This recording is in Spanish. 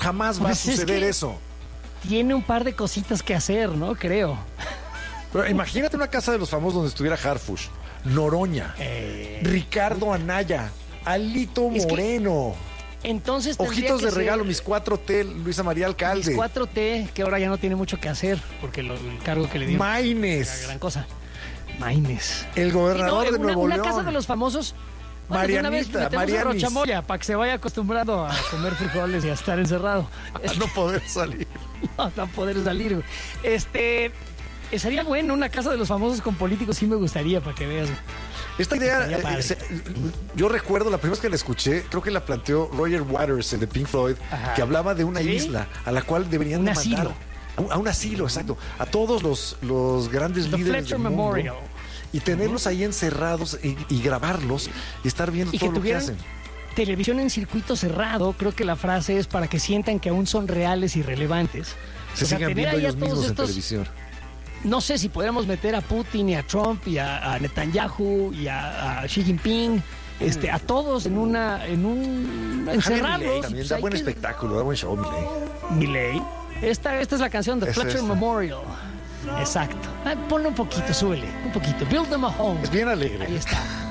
Jamás va a suceder eso. Tiene un par de cositas que hacer, ¿no? Creo. Pero imagínate una casa de los famosos donde estuviera Harfush, Noroña, Ricardo Anaya, Alito Moreno. Entonces Ojitos de regalo, mis 4T, Luisa María Alcalde. Mis 4T, que ahora ya no tiene mucho que hacer, porque el cargo que le dio. Maines. Era gran cosa. Maines. El gobernador de Nuevo León. Una casa de los famosos. Marianita, Marianis. Rochamoya, para que se vaya acostumbrado a comer frijoles y a estar encerrado. A no poder salir. No poder salir. Sería bueno una casa de los famosos con políticos, sí me gustaría, para que veas. Esta idea, yo recuerdo la primera vez que la escuché, creo que la planteó Roger Waters en The Pink Floyd, que hablaba de una isla a la cual deberían de mandar a un asilo, exacto, a todos los grandes líderes del mundo, Memorial. Y tenerlos ahí encerrados y grabarlos y estar viendo todo lo que hacen. Televisión en circuito cerrado, creo que la frase es para que sientan que aún son reales y relevantes. Se sigan viendo ellos mismos en televisión. No sé si podríamos meter a Putin y a Trump y a Netanyahu y a Xi Jinping, a todos en un encerrados. También da buen espectáculo, da buen show, Milei. Esta es la canción de Fletcher Memorial. Exacto. Ponle un poquito, súbele, un poquito. Build them a home. Es bien alegre. Ahí está.